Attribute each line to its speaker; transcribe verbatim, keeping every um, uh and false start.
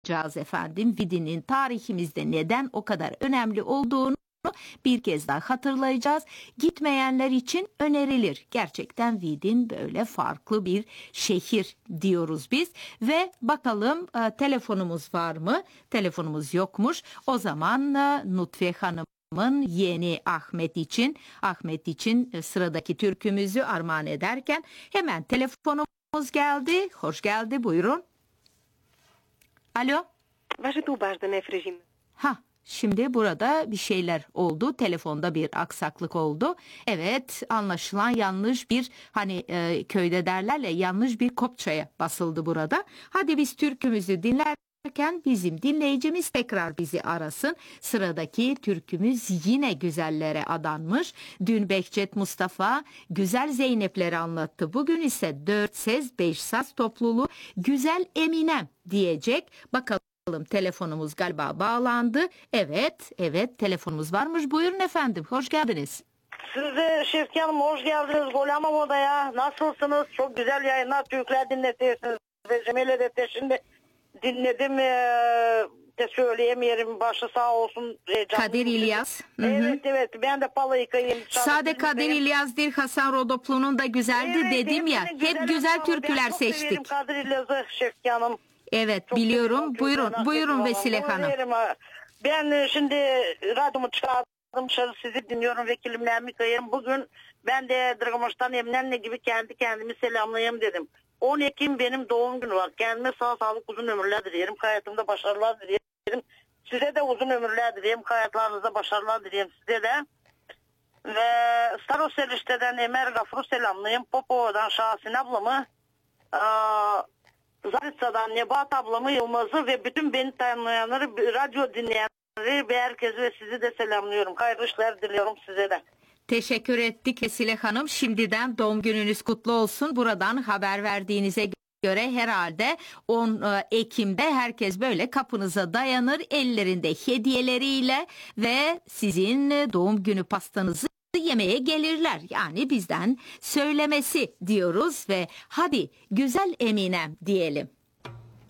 Speaker 1: yapacağız efendim. Vidin'in tarihimizde neden o kadar önemli olduğunu bir kez daha hatırlayacağız. Gitmeyenler için önerilir. Gerçekten Vidin böyle farklı bir şehir diyoruz biz. Ve bakalım e, telefonumuz var mı? Telefonumuz yokmuş. O zaman e, Nutfiye Hanım'ın yeni Ahmet için, Ahmet için e, sıradaki türkümüzü armağan ederken hemen telefonumuz geldi. Hoş geldi, buyurun. Alo. Ha. Şimdi burada bir şeyler oldu. Telefonda bir aksaklık oldu. Evet, anlaşılan yanlış bir hani e, köyde derlerle yanlış bir kopçaya basıldı burada. Hadi biz türkümüzü dinlerken bizim dinleyicimiz tekrar bizi arasın. Sıradaki türkümüz yine güzellere adanmış. Dün Behçet Mustafa Güzel Zeynep'leri anlattı. Bugün ise dört ses beş saz topluluğu Güzel Eminem diyecek. Bakalım. Telefonumuz galiba bağlandı. Evet, evet telefonumuz varmış. Buyurun efendim, hoş geldiniz.
Speaker 2: Siz de Şevki Hanım hoş geldiniz. Golamam odaya. Nasılsınız? Çok güzel yayınlar, Türkler dinletiyorsunuz. Ve Cemile de şimdi dinledim. Ee, de söyleyemiyorum. Başı sağ olsun. E,
Speaker 1: Kadir İlyas. Hı hı.
Speaker 2: Evet evet. Ben de Palayıka'yım.
Speaker 1: Sade Kadir İlyas değil, Hasan Rodoplu'nun da güzeldi evet, dedim ya. Hep güzel türküler seçtik.
Speaker 2: Ben Kadir İlyas'ı Şevki Hanım.
Speaker 1: Evet çok biliyorum. Çok buyurun, buyurun Vesile Hanım.
Speaker 2: Ben şimdi radyomu çıkardım dışarı, sizi dinliyorum, vekilimlerimi kayırım. Bugün ben de Dragamoş'tan Emnen'le gibi kendi kendimi selamlayayım dedim. on Ekim benim doğum günü var. Kendime sağ sağlık uzun ömürler dilerim. Hayatımda başarılar dilerim. Size de uzun ömürler dilerim. Hayatlarınızda başarılar dilerim size de. Ve Staroselişte'den Emer Gafur'u selamlayayım. Popova'dan Şahin ablamı. Aa, Zaritsa'dan Nebahat ablamı, Yılmaz'ı ve bütün beni tanıyanları, radyo dinleyenleri ve herkesi ve sizi de selamlıyorum. Hayırlı işler diliyorum size de.
Speaker 1: Teşekkür ettik Vesile Hanım. Şimdiden doğum gününüz kutlu olsun. Buradan haber verdiğinize göre herhalde on Ekim'de herkes böyle kapınıza dayanır ellerinde hediyeleriyle ve sizin doğum günü pastanızı yemeğe gelirler. Yani bizden söylemesi diyoruz ve hadi Güzel Eminem diyelim.